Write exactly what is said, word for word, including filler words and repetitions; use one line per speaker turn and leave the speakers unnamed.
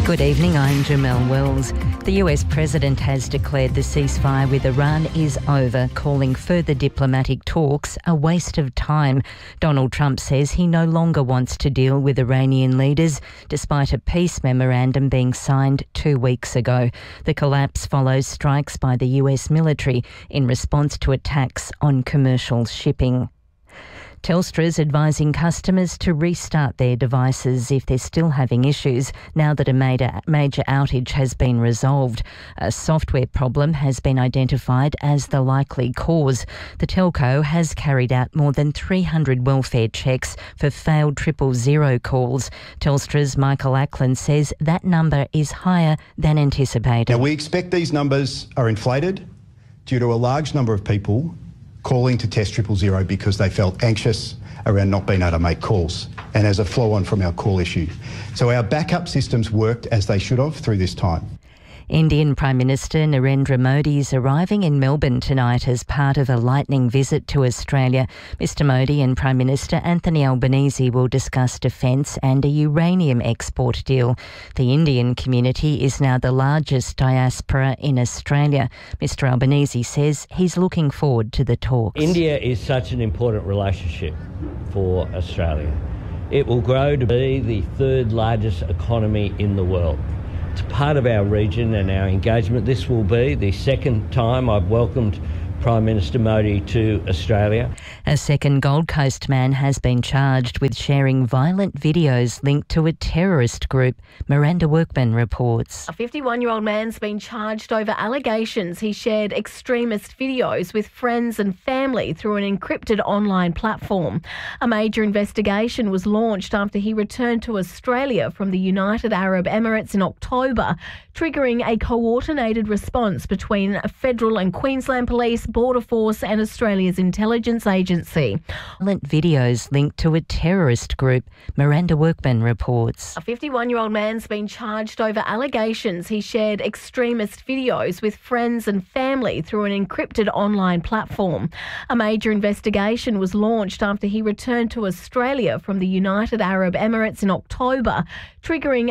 Good evening, I'm Jamelle Wells. The U S President has declared the ceasefire with Iran is over, calling further diplomatic talks a waste of time. Donald Trump says he no longer wants to deal with Iranian leaders, despite a peace memorandum being signed two weeks ago. The collapse follows strikes by the U S military in response to attacks on commercial shipping. Telstra is advising customers to restart their devices if they're still having issues now that a major, major outage has been resolved. A software problem has been identified as the likely cause. The telco has carried out more than three hundred welfare checks for failed triple zero calls. Telstra's Michael Ackland says that number is higher than anticipated.
Now, we expect these numbers are inflated due to a large number of people calling to test triple zero because they felt anxious around not being able to make calls, and as a flow-on from our call issue. So our backup systems worked as they should have through this time.
Indian Prime Minister Narendra Modi is arriving in Melbourne tonight as part of a lightning visit to Australia. Mister Modi and Prime Minister Anthony Albanese will discuss defence and a uranium export deal. The Indian community is now the largest diaspora in Australia. Mister Albanese says he's looking forward to the talks.
India is such an important relationship for Australia. It will grow to be the third largest economy in the world. It's part of our region and our engagement. This will be the second time I've welcomed Prime Minister Modi to Australia.
A second Gold Coast man has been charged with sharing violent videos linked to a terrorist group. Miranda Workman reports.
A fifty-one-year-old man's been charged over allegations he shared extremist videos with friends and family through an encrypted online platform. A major investigation was launched after he returned to Australia from the United Arab Emirates in October, triggering a coordinated response between federal and Queensland Police, Border Force and Australia's intelligence agency.
Violent videos linked to a terrorist group. Miranda Workman reports.
A fifty-one-year-old man's been charged over allegations he shared extremist videos with friends and family through an encrypted online platform. A major investigation was launched after he returned to Australia from the United Arab Emirates in October, triggering